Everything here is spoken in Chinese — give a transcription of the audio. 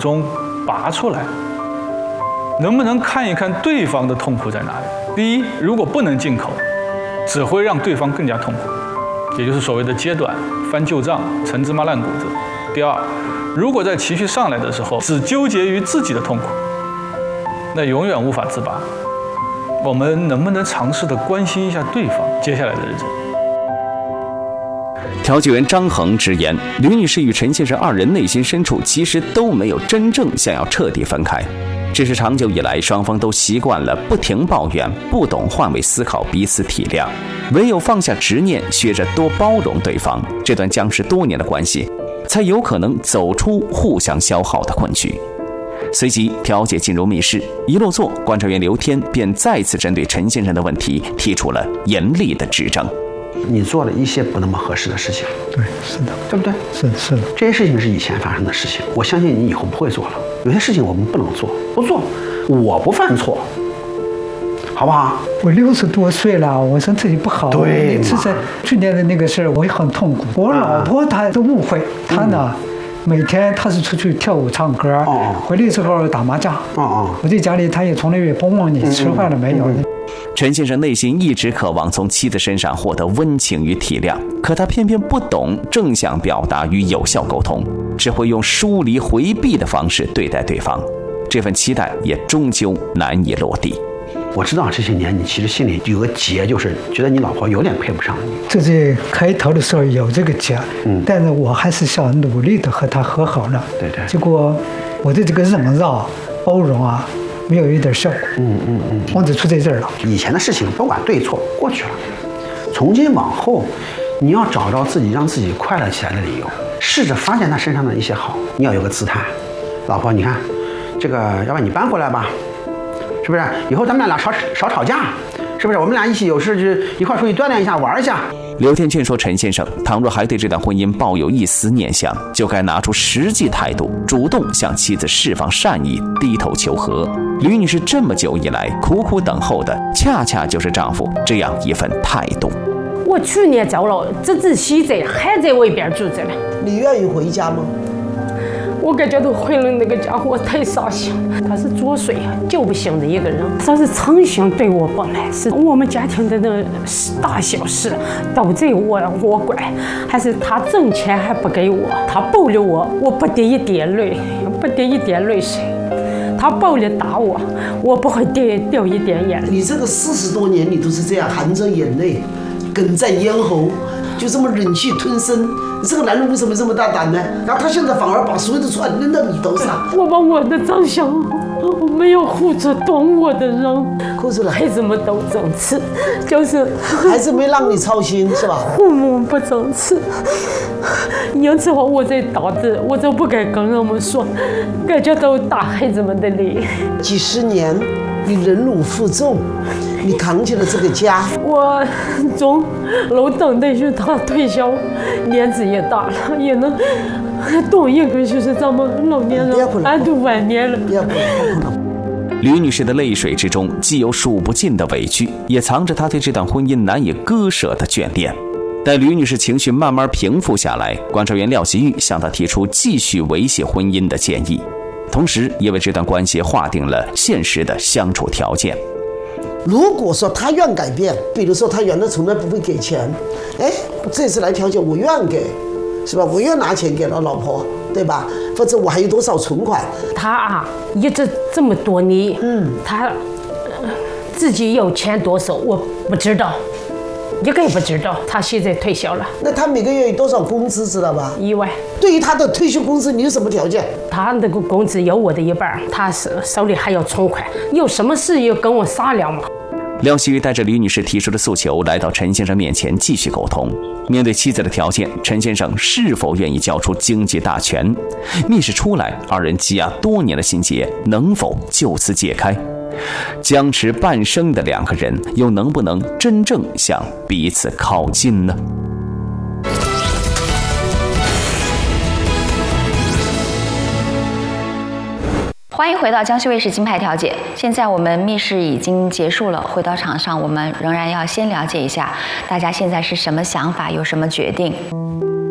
中拔出来，能不能看一看对方的痛苦在哪里？第一，如果不能进口，只会让对方更加痛苦，也就是所谓的揭短、翻旧账、陈芝麻烂谷子。第二，如果在情绪上来的时候只纠结于自己的痛苦，那永远无法自拔。我们能不能尝试的关心一下对方接下来的日子？ 调解员张恒直言，吕女士与陈先生二人内心深处其实都没有真正想要彻底分开，只是长久以来双方都习惯了不停抱怨，不懂换位思考，彼此体谅，唯有放下执念，学着多包容对方，这段僵持多年的关系才有可能走出互相消耗的困局。随即调解进入密室，一落座，观察员刘天便再次针对陈先生的问题提出了严厉的指正。 你做了一些不那么合适的事情， 对，是的， 对不对？ 是的， 这些事情是以前发生的事情，我相信你以后不会做了。有些事情我们不能做，不做，我不犯错，好不好？ 我60多岁了，我说自己不好。 对， 是在去年的那个事儿，我也很痛苦。我老婆她都误会，她呢，每天她是出去跳舞唱歌，回来之后打麻将，我在家里她也从来也不问你吃饭了没有。 陈先生内心一直渴望从妻子身上获得温情与体谅，可他偏偏不懂正向表达与有效沟通，只会用疏离回避的方式对待对方，这份期待也终究难以落地。 我知道这些年你其实心里有个结，就是觉得你老婆有点配不上你。 这在开头的时候有这个结，但是我还是想努力的和她和好了。 对， 结果我的这个忍让、包容啊，没有一点效果。问题出在这儿了。 以前的事情不管对错，过去了。从今往后，你要找到自己让自己快乐起来的理由，试着发现他身上的一些好。你要有个姿态，老婆，你看，这个要不然你搬过来吧，是不是？以后咱们俩少吵架，是不是？我们俩一起有事就一块出去锻炼一下，玩一下。 刘天劝说陈先生，倘若还对这段婚姻抱有一丝念想，就该拿出实际态度，主动向妻子释放善意，低头求和。吕女士这么久以来苦苦等候的，恰恰就是丈夫这样一份态度。 我去年走了，这仔细在还在外边住着呢。 你愿意回家吗？ 我感觉到回了那个家伙太伤心，他是作祟就不行的一个人，他是诚心对我不满，是我们家庭的那大小事都在我管，还是他挣钱还不给我，他抱着我，我不滴一点泪，不滴一点泪水，他抱着打我，我不会掉一点眼泪。 你这个40多年你都是这样含着眼泪，哽在咽喉，就这么忍气吞声。这个男人为什么这么大胆呢？然后他现在反而把所有的错扔到你头上。 我把我的真相，我没有付出懂我的人， 哭出来， 孩子们都争气，就是孩子没让你操心是吧？ 父母不争气，因此我在打字，我就不敢跟人们说，感觉到打孩子们的脸。 几十年，你忍辱负重，你扛起了这个家。 我从楼等待去他退休，年纪也大了，也能懂一个就是咱们老年人安度晚年了。 不要哭了。 吕女士的泪水之中，既有数不尽的委屈，也藏着她对这段婚姻难以割舍的眷恋。待吕女士情绪慢慢平复下来，观察员廖习玉向她提出继续维系婚姻的建议，同时也为这段关系划定了现实的相处条件。 如果说他愿改变，比如说他原来从来不会给钱，这次来调解我愿给，是吧？我愿拿钱给了老婆，对吧？或者我还有多少存款？ 他啊，一直这么多年，他自己有钱多少我不知道，一个也不知道。他现在退休了， 那他每个月有多少工资知道吧 ？1万。 对于他的退休工资，你有什么条件？ 他那个工资有我的一半，他手里还有存款，有什么事要跟我商量吗？ 廖习玉带着吕女士提出的诉求来到陈先生面前继续沟通。面对妻子的条件，陈先生是否愿意交出经济大权？密室出来，二人积压多年的心结能否就此解开？僵持半生的两个人，又能不能真正向彼此靠近呢？ 欢迎回到江西卫视金牌调解。现在我们密室已经结束了，回到场上，我们仍然要先了解一下大家现在是什么想法，有什么决定。